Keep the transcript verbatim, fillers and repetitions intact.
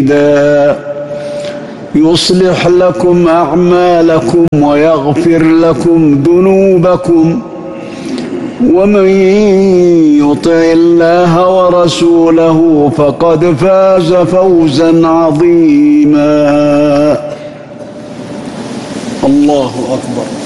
يصلح لكم أعمالكم ويغفر لكم ذنوبكم، ومن يطع الله ورسوله فقد فاز فوزا عظيما. الله أكبر.